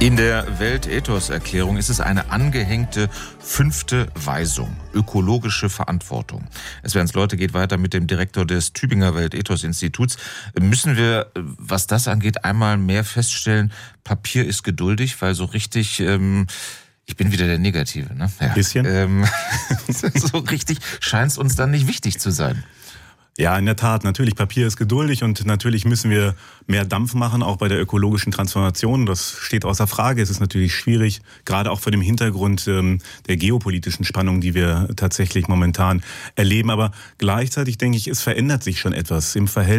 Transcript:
In der Weltethos-Erklärung ist es eine angehängte 5. Weisung, ökologische Verantwortung. Es werden Leute geht weiter mit dem Direktor des Tübinger Weltethos-Instituts. Müssen wir, was das angeht, einmal mehr feststellen, Papier ist geduldig, weil so richtig, ich bin wieder der Negative, ne? Ja. Bisschen. So richtig scheint es uns dann nicht wichtig zu sein. Ja, in der Tat. Natürlich, Papier ist geduldig und natürlich müssen wir mehr Dampf machen, auch bei der ökologischen Transformation. Das steht außer Frage. Es ist natürlich schwierig, gerade auch vor dem Hintergrund der geopolitischen Spannung, die wir tatsächlich momentan erleben. Aber gleichzeitig denke ich, es verändert sich schon etwas im Verhältnis